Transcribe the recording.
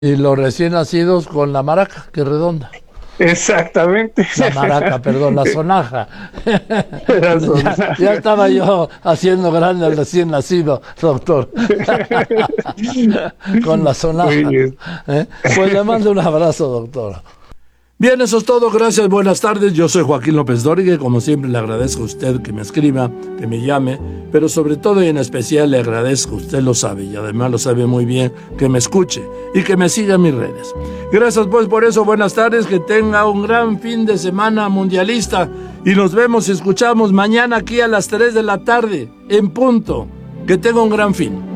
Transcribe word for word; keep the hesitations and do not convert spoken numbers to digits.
Y los recién nacidos con la maraca, que redonda. Exactamente. La maraca, perdón, la sonaja. La sonaja. Ya, ya estaba yo haciendo grande al recién nacido, doctor. Con la sonaja. ¿Eh? Pues le mando un abrazo, doctor. Bien, eso es todo. Gracias, buenas tardes. Yo soy Joaquín López Dóriga. Como siempre, le agradezco a usted que me escriba, que me llame, pero sobre todo y en especial le agradezco, usted lo sabe y además lo sabe muy bien, que me escuche y que me siga en mis redes. Gracias pues por eso, buenas tardes, que tenga un gran fin de semana mundialista y nos vemos y escuchamos mañana aquí a las tres de la tarde, en punto. Que tenga un gran fin.